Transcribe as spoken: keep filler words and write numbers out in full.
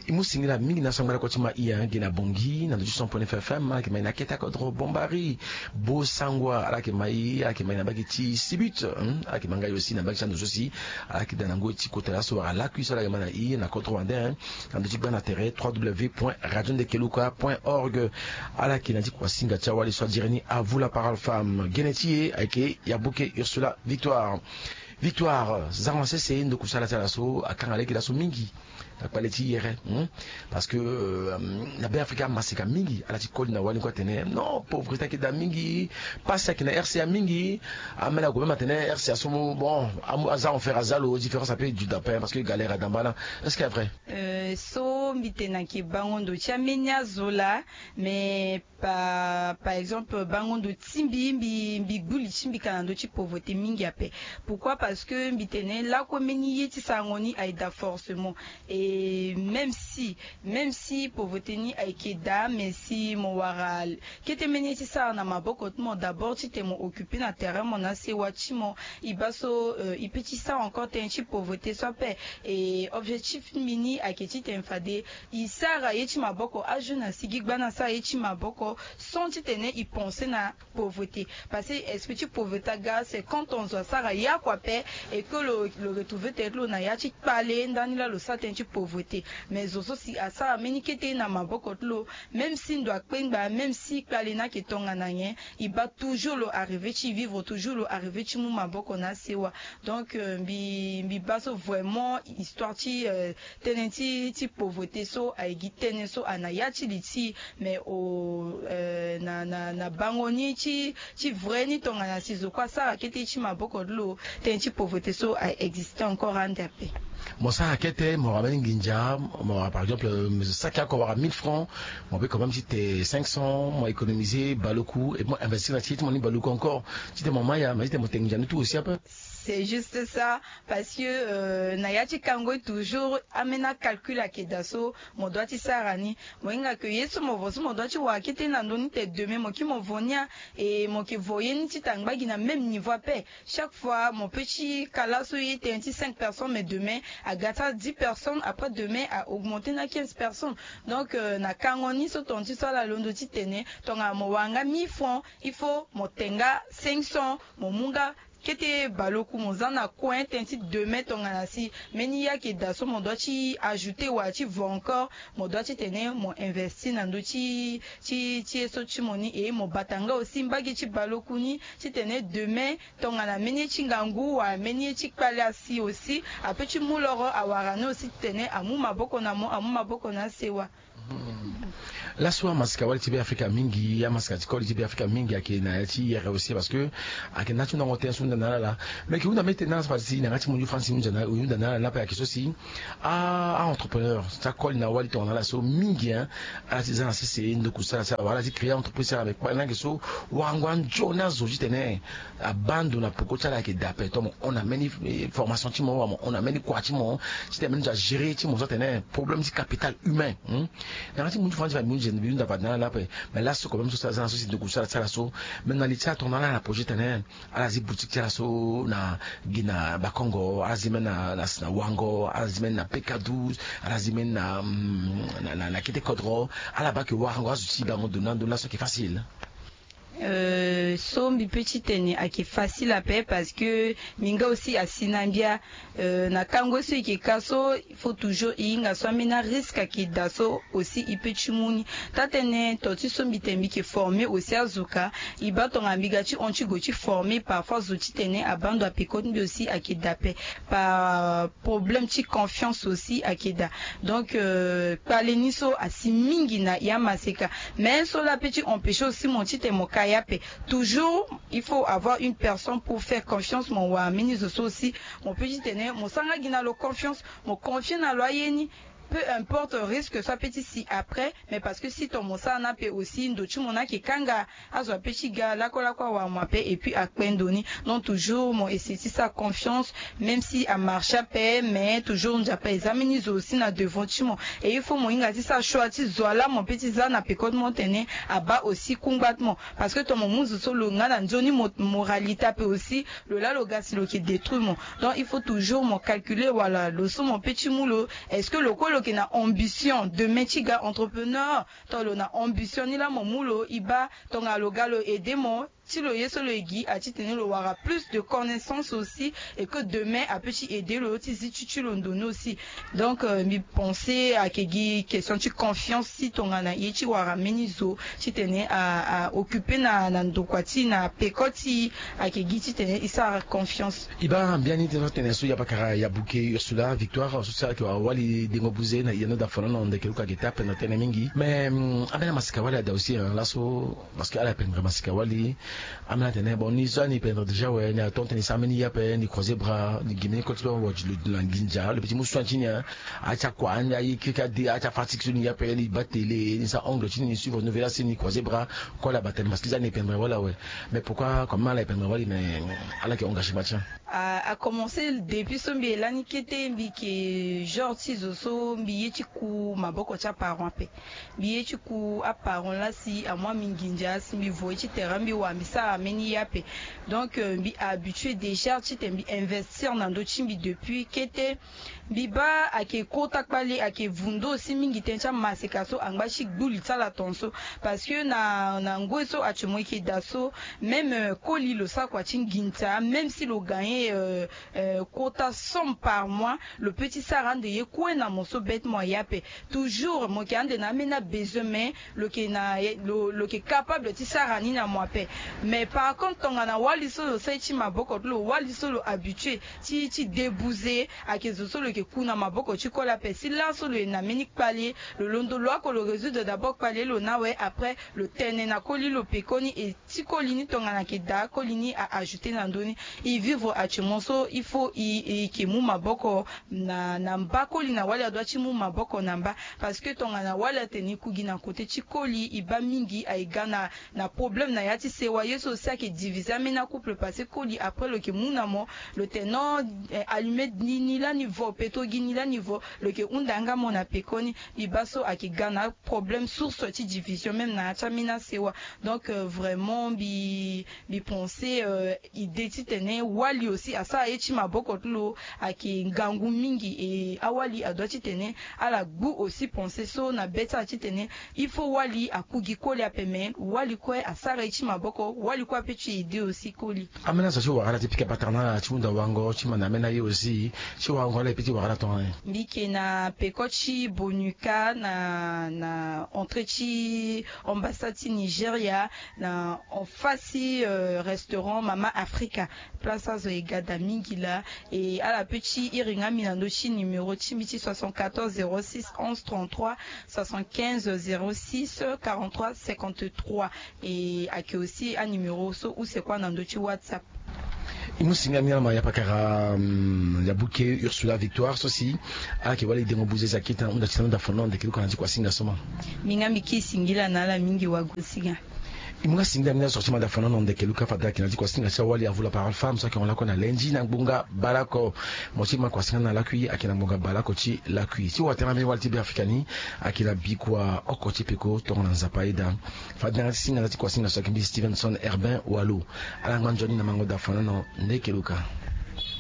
imusingira mingi na sangara kwa chima iya gina bongi na cent point neuf F M ala kema ina keta kodro bombari bo sangwa ala kema iya ala kema ina bagi ti sibut ala kema ngai aussi na bagi chando aussi ala kida nango ti kotela so ala kuisa ala kema na iya na kodro wande na do tikba na terre w w w point radio ndekeluka point org ala kina di kwa singa chawali so direni à vous la parole femme geneti ake yabuke Ursula Victoire Victoire zavancé c'est ndo kusala tala so akangale kila so mingi akpaleti yere parce que na be Afrika masika mingi ala tikoli na wali kwa tene non pauvreté ki da mingi passe ki na R C A mingi amela go même tene R C A somo bon aza on faire azalo différence un peu du dapin parce que galère dambala est-ce que c'est vrai euh so mitena ki bangondo chamenya zola mais par par exemple bangondo timbi mbi mbi guli chimbi kanando chi pauvreté mingi ape pourquoi parce que mitene la komeni yeti sangoni aida forcément et Et même si, même si pauvreté ni aikeda, mais si mon waral, qui était mené si ça na maboko tout d'abord si t'es mon occupé na terrain mon assez wachimo, il baso, il petit ça encore t'es un petit pauvreté soit paix et objectif mini a qui t'es infadé, il sara yeti maboko a jeune si gigbana sa yeti maboko sans t'es il pensait na pauvreté parce que est-ce que tu pauvreté gars c'est quand on voit ça ya quoi paix et que le le retrouver t'es là na ya tu parler dans la le ça t'es pauvreté mais aussi à ça menikete na maboko lo même si on doit kwenga même si kalena ke tonga na yen il va toujours le arriver tu vivre toujours le arriver tu maboko na sewa donc bi bi baso vraiment histoire ti tenenti ti pauvreté so a gitene so anayati liti mais au na na na bangoni ti ti vrai ni tonga na sizo kwa ça kete ti maboko lo tenenti pauvreté so a existé encore en dépé. Moi, ça a été, moi, ramène Ginja, moi, par exemple, ça qui a encore mille francs, moi, quand même, j'étais cinq cents, moi, économiser, baloku, et moi, investir là-dessus, mon baloku encore, c'était mon maya, mais j'étais mon tengia, tout aussi un peu. C'est juste ça, parce que euh, Nayati Kango toujours amena calcul à Kedaso, mon doigt sarani, moi inga que yeso mo voso mon doigt wa kete na ndoni te demain mo ki mo vonia et mo ki voye ni titangba qui na même niveau paix. Chaque fois mon petit kalaso y était un petit cinq personnes mais demain à gata dix personnes après demain à augmenter na quinze personnes. Donc euh, na kangoni so tonti so la londo titene, tonga mo wanga mille francs, il faut mo tenga cinq cents, mon munga kete baloku mozana coin tenti demain tonga si meni ya ke daso mon doit ci ajouter ou ci vont encore mon doit ci tenir mon investir dans ci ci ci so ci moni et mon batanga aussi mbagi ci baloku ni ci tenir demain tonga na meni ci ngangu wa meni ci pala si aussi après ci mouloro awarano aussi tenir amu maboko na mo amu maboko na sewa. La soie masika wali tibi Afrika mingi ya masika tikoli tibi Afrika mingi ake na yati yere aussi parce que ake natu na ngote sunda na la mais ki una maintenance parti na ngati munyu France munja na uyunda na la pa kiso si a entrepreneur ça colle na wali ton la so mingi hein artisan c'est ndo kusala ça wala ti créer entreprise avec pas na kiso wangwan jona zo jitene abando na poko chala ke dape to on a many formation ti mo on a many quoi ti mo c'était même déjà gérer ti mo ça tene problème du capital humain na ngati munyu France va je ne veux pas là mais là c'est quand même ça ça c'est de coucher ça so maintenant les théâtres on a la projet tene ala zi boutique ça so na gina bakongo azimena na na wango azimena P K douze azimena na na na kete kodro ala ba que wango azuti ba donnant donnant ce qui est facile. Euh, sombi petit tene aki facile à payer parce que minga aussi à sinambia euh, na kango si ki kaso il faut toujours inga so mina risque ki daso aussi ipechimuni tatene toti sombi tembi ki formé aussi azuka ibato ngambiga chi onchi gochi formé parfois zoti tene abando apikoni aussi akidape par problème chi confiance aussi akida donc euh, paleniso asimingi na yamaseka mais so la petit empêche aussi mon tite moka toujours il faut avoir une personne pour faire confiance mon wa ministre aussi mon petit teneur mon sanga gina lo confiance mon confiance à loyeni peu importe le risque que soit petit si après mais parce que si ton mosa na pe aussi ndochu mona ki kanga azo petit gars la kola kwa wa mwape et puis à pendoni non toujours mon essayer sa confiance même si à marche paix mais toujours on pas examiner aussi na devant mon et il faut mon ingati ça choix ti zola mon petit za na pe code montené à bas aussi combattement parce que ton mon so lo nga na njoni moralité peut aussi le là le gars si lo qui détruit mon donc il faut toujours mon calculer voilà le son mon petit moulo est-ce que le quoi le qui na ambition de métier entrepreneur tolo na ambition ni la momulo iba tonga logalo aider mo si le yeso le gui a titene le wara plus de connaissances aussi et que demain a petit aider le autre si tu tu l'ondono aussi donc euh, mi penser à kegi question tu confiance si tonga na yechi wara menizo titene à à occuper na na ndokwati na pekoti à kegi titene isa confiance iba bien ni tena tena so ya bakara ya bouquet Ursula Victoire so ça que wali dengo buze na yano da fona na keluka geta pena tena mingi mais amena masika wali da aussi là so parce que ala pena masika wali amena tena bon ni ça ni pena déjà ouais na tonte ni sameni ya pe ni croiser bras ni gimene ko tlo watch le langinja le petit moussouan tinia acha kwa anya yi kika di acha fatigue ni ya pe ni batele ni ça ongle tini ni suivre nouvelle c'est ni croiser bras quoi la bataille parce que ça ni pena voilà ouais mais pourquoi comment la pena wali mais ala qui engagé match a a commencé depuis son bi elani kete mbi ke genre tizo so mbi yechi ku maboko cha parent pe mbi yechi ku a parent là si à moi minginja si mbi voichi terambi wa mbi sa ameni yape donc mbi habitué déjà ti mbi investir dans do chimbi depuis kete mbi ba ake kota kpali ake vundo si mingi tencha masekaso angba chi gbuli tsala tonso parce que na na ngweso achemo ki daso même koli lo sa kwa chinginta même si lo gagner Euh, euh, quota somme par mois le petit saran de yekoué na moso bête moi yape toujours mo ki ande na mena besoin mais le qui na le le qui capable de tisarani na moi pe mais par contre tonga na wali solo sai chi maboko lo wali solo habitué ti ti débouser à kezo solo ke kuna maboko chi kola pe si là solo na meni palier le londo loi ko le résoudre d'abord palier lo na ouais après le tene na koli lo pekoni et ti kolini tonga na ke da kolini a ajouter na ndoni y vivre à Chimoso, il faut i ki mu maboko na na mbakoli na wale adwa chimu maboko namba parce que tonga na wale teni kugi na côté chikoli iba mingi aigana na problème na yati sewa yeso ça qui diviser mais na couple passé koli après le ki mu na mo le tenant eh, allumé ni ni la niveau peto gini la niveau le ki undanga mo na pekoni ibaso akigana problème source ti division même na chamina sewa donc euh, vraiment bi bi penser euh, idée ti tene wali aussi à ça echi maboko tulo aki ngangu mingi et awali adoti tene ala goût aussi penser so na beta ti tene il faut wali akugi koli apeme wali kwe asara echi maboko wali kwa pechi idée aussi koli amena ça so wala tipika paternal ti munda wango ti mana mena ye aussi ti wango la petit wala ton mbike na pekochi bonuka na na entrechi ambassade Nigeria na en face euh, restaurant Mama Africa place à Zoegada Mingila et à la petite Iringa Milandochi numéro Timiti soixante-quatorze zéro six onze trente-trois soixante-quinze zéro six quarante-trois cinquante-trois et à qui aussi un numéro so ou c'est quoi dans notre WhatsApp. imusinga nyama ya pakara um, ya bouquet Ursula Victoire sosi a ki wali dengo buze zakita unda tsana da fonon de kiluka nzi kwa singa soma minga miki singila na la mingi wa gusiga imunga singa mina sorti manda fonon de kiluka fada ki nzi kwa singa sa wali avula parole femme ça qui on la kona lenji na bunga balako motima kwa singa na la kui akina bunga balako chi la kui si watema mi walti bi afrikani akina bikwa okoti peko tonga nzapaida fada singa nzi kwa singa so kimbi Stevenson Herbin Walo ala nganjoni na mango da fonon de kiluka